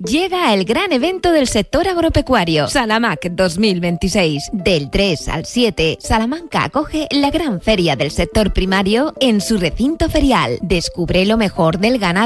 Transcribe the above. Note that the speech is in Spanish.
Llega el gran evento del sector agropecuario, Salamac 2026. Del 3 al 7, Salamanca acoge la gran feria del sector primario en su recinto ferial. Descubre lo mejor del ganado